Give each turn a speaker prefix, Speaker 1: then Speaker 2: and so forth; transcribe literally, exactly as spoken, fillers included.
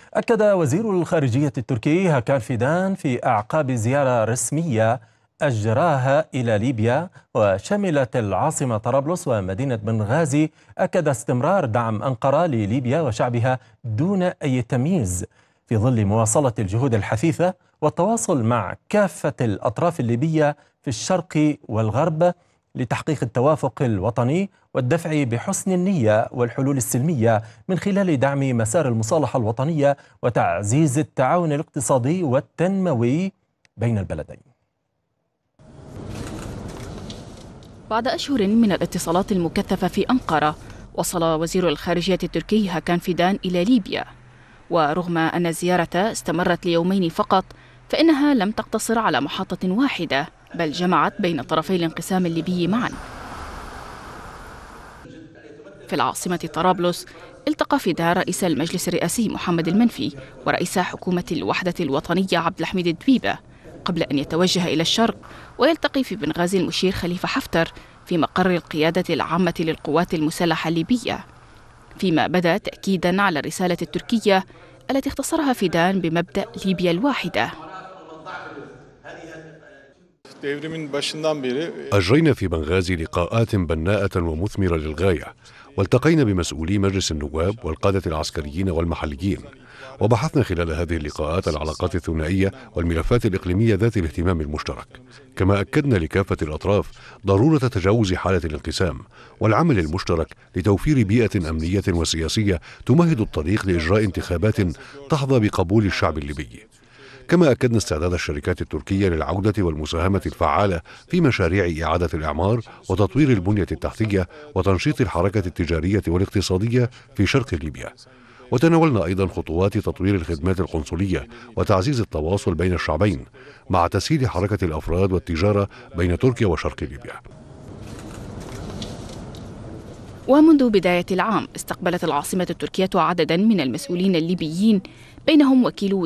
Speaker 1: أكد وزير الخارجية التركي هاكان فيدان في أعقاب زيارة رسمية أجراها إلى ليبيا وشملت العاصمة طرابلس ومدينة بنغازي، أكد استمرار دعم أنقرة لليبيا وشعبها دون أي تمييز في ظل مواصلة الجهود الحثيثة والتواصل مع كافة الأطراف الليبية في الشرق والغرب لتحقيق التوافق الوطني والدفع بحسن النية والحلول السلمية من خلال دعم مسار المصالحة الوطنية وتعزيز التعاون الاقتصادي والتنموي بين البلدين.
Speaker 2: بعد أشهر من الاتصالات المكثفة في أنقرة، وصل وزير الخارجية التركي هاكان فيدان إلى ليبيا، ورغم أن الزيارة استمرت ليومين فقط فإنها لم تقتصر على محطة واحدة، بل جمعت بين طرفي الانقسام الليبي معا. في العاصمة طرابلس التقى فيدان رئيس المجلس الرئاسي محمد المنفي ورئيس حكومة الوحدة الوطنية عبد الحميد الدبيبة، قبل أن يتوجه إلى الشرق ويلتقي في بنغازي المشير خليفة حفتر في مقر القيادة العامة للقوات المسلحة الليبية، فيما بدا تأكيدا على الرسالة التركية التي اختصرها فيدان بمبدأ ليبيا الواحدة.
Speaker 3: أجرينا في بنغازي لقاءات بناءة ومثمرة للغاية، والتقينا بمسؤولي مجلس النواب والقادة العسكريين والمحليين، وبحثنا خلال هذه اللقاءات العلاقات الثنائية والملفات الإقليمية ذات الاهتمام المشترك. كما أكدنا لكافة الأطراف ضرورة تجاوز حالة الانقسام والعمل المشترك لتوفير بيئة أمنية وسياسية تمهد الطريق لإجراء انتخابات تحظى بقبول الشعب الليبي. كما أكدنا استعداد الشركات التركية للعودة والمساهمة الفعالة في مشاريع إعادة الإعمار وتطوير البنية التحتية وتنشيط الحركة التجارية والاقتصادية في شرق ليبيا. وتناولنا أيضا خطوات تطوير الخدمات القنصلية وتعزيز التواصل بين الشعبين مع تسهيل حركة الأفراد والتجارة بين تركيا وشرق ليبيا.
Speaker 2: ومنذ بداية العام استقبلت العاصمة التركية عددا من المسؤولين الليبيين، بينهم وكيل